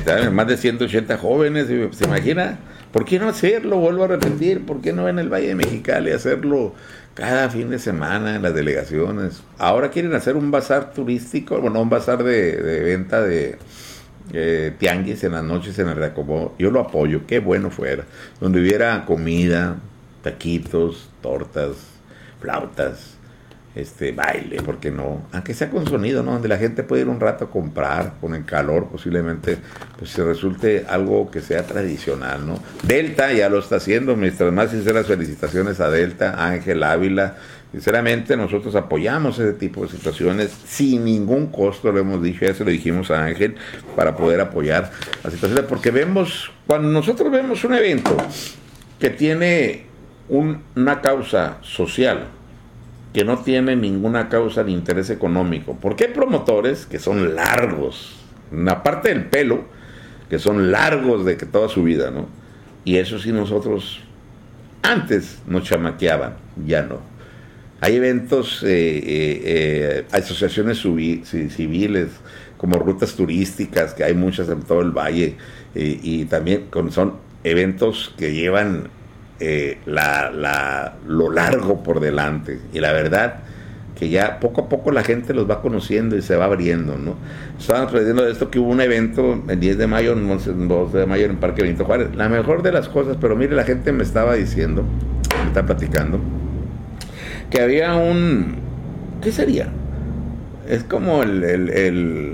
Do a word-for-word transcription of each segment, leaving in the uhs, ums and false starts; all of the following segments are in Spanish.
¿saben? Más de ciento ochenta jóvenes, ¿se imagina? ¿Por qué no hacerlo? Vuelvo a repetir, ¿por qué no en el Valle de Mexicali hacerlo cada fin de semana en las delegaciones? Ahora quieren hacer un bazar turístico, bueno, un bazar de, de venta de eh, tianguis en las noches en el reacomodo. Yo lo apoyo, qué bueno fuera, donde hubiera comida, taquitos, tortas, flautas, este baile, ¿por qué no? Aunque sea con sonido, ¿no? Donde la gente puede ir un rato a comprar, con el calor posiblemente, pues se resulte algo que sea tradicional, ¿no? Delta ya lo está haciendo, nuestras más sinceras felicitaciones a Delta, a Ángel Ávila. Sinceramente nosotros apoyamos ese tipo de situaciones sin ningún costo, lo hemos dicho, ya se lo dijimos a Ángel, para poder apoyar las situaciones, porque vemos, cuando nosotros vemos un evento que tiene un, una causa social, que no tiene ninguna causa de interés económico, porque hay promotores que son largos, aparte del pelo, que son largos de que toda su vida, ¿no? Y eso sí nosotros antes nos chamaqueaban, ya no. Hay eventos, eh, eh, eh, asociaciones civiles, como rutas turísticas, que hay muchas en todo el valle, eh, y también con, son eventos que llevan Eh, la, la, lo largo por delante, y la verdad que ya poco a poco la gente los va conociendo y se va abriendo, ¿no? Estaban aprendiendo de esto, que hubo un evento el diez de mayo, el dos de mayo en Parque Benito Juárez, la mejor de las cosas, pero mire, la gente me estaba diciendo, me está platicando, que había un, ¿qué sería? Es como el, el, el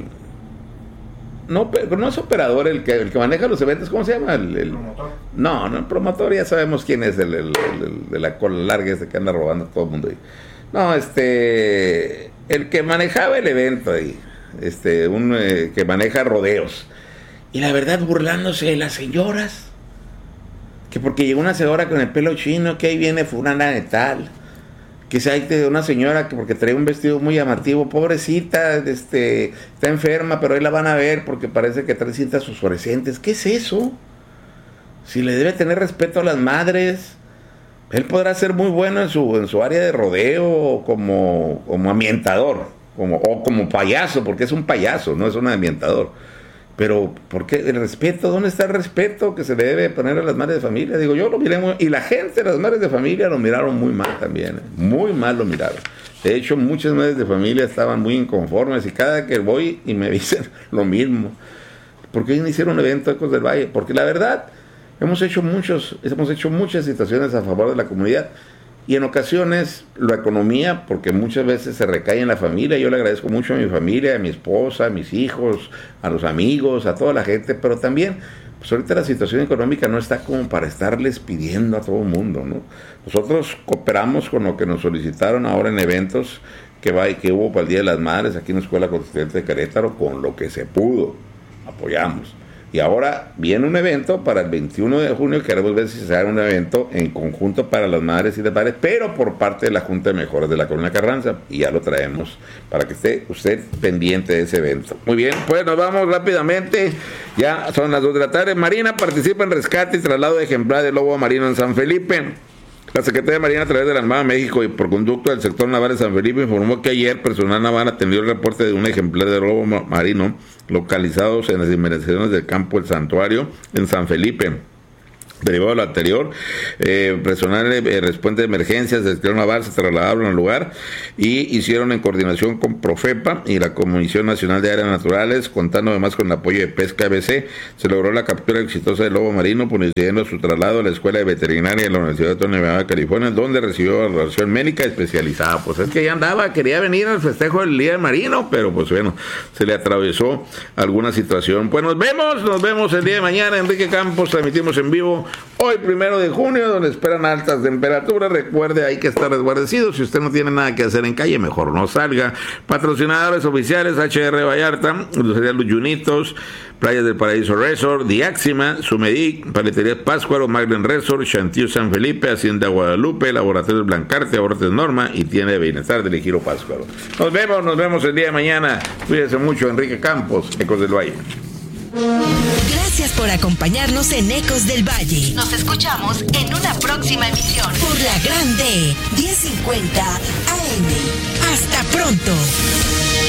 No, pero no es operador el que, el que maneja los eventos, ¿cómo se llama? El, el promotor. No, no, el promotor ya sabemos quién es, el, el, el, el de la cola larga ese que anda robando a todo el mundo ahí. No, este, el que manejaba el evento ahí, este, un eh, que maneja rodeos. Y la verdad, burlándose de las señoras, que porque llegó una señora con el pelo chino, que ahí viene fulana de tal, que sea de una señora que porque trae un vestido muy llamativo, pobrecita, este, está enferma, pero ahí la van a ver porque parece que trae cintas fosforescentes. ¿Qué es eso? Si le debe tener respeto a las madres, él podrá ser muy bueno en su, en su área de rodeo, como, como ambientador, como, o como payaso, porque es un payaso, no es un ambientador. Pero, ¿por qué el respeto? ¿Dónde está el respeto que se le debe poner a las madres de familia? Digo, yo lo miré muy... Y la gente, las madres de familia lo miraron muy mal también, ¿eh? Muy mal lo miraron. De hecho, muchas madres de familia estaban muy inconformes y cada que voy y me dicen lo mismo. ¿Por qué no hicieron un evento de Ecos del Valle? Porque la verdad, hemos hecho muchos, hemos hecho muchas situaciones a favor de la comunidad. Y en ocasiones la economía, porque muchas veces se recae en la familia. Yo le agradezco mucho a mi familia, a mi esposa, a mis hijos, a los amigos, a toda la gente, pero también, pues ahorita la situación económica no está como para estarles pidiendo a todo el mundo, ¿no? Nosotros cooperamos con lo que nos solicitaron ahora en eventos que, va, que hubo para el Día de las Madres aquí en la Escuela Constituyente de Querétaro, con lo que se pudo, apoyamos. Y ahora viene un evento para el veintiuno de junio, queremos ver si se hace un evento en conjunto para las madres y los padres, pero por parte de la Junta de Mejores de la Colonia Carranza, y ya lo traemos para que esté usted pendiente de ese evento. Muy bien, pues nos vamos rápidamente, ya son las dos de la tarde. Marina participa en rescate y traslado de ejemplar de lobo marino en San Felipe. La Secretaría de Marina, a través de la Armada de México y por conducto del sector naval de San Felipe, informó que ayer personal naval atendió el reporte de un ejemplar de lobo marino localizados en las inmediaciones del campo El Santuario en San Felipe. Derivado de lo anterior, eh, personal eh, responde de emergencias del sector naval se trasladaron al lugar y hicieron en coordinación con Profepa y la Comisión Nacional de Áreas Naturales, contando además con el apoyo de Pesca A B C, se logró la captura exitosa del lobo marino, procediendo su traslado a la Escuela de Veterinaria de la Universidad Autónoma de Nevada, California, donde recibió evaluación médica especializada. Pues es que ya andaba, quería venir al festejo del Día del Marino, pero pues bueno, se le atravesó alguna situación. Pues nos vemos, nos vemos el día de mañana. Enrique Campos, transmitimos en vivo hoy primero de junio, donde esperan altas temperaturas. Recuerde, hay que estar resguardecido. Si usted no tiene nada que hacer en calle, mejor no salga. Patrocinadores oficiales: H R Vallarta, Los Yunitos, Playas del Paraíso Resort, Diáxima, Sumedic, Paleterías Páscuaro, Magden Resort, Chantillo San Felipe, Hacienda Guadalupe, Laboratorios Blancarte, Abortes Norma y Tienda de Bienestar del Ejido Páscuaro. Nos vemos, nos vemos el día de mañana. Cuídese mucho. Enrique Campos, Ecos del Valle. Gracias por acompañarnos en Ecos del Valle. Nos escuchamos en una próxima emisión por la Grande diez cincuenta A M. Hasta pronto.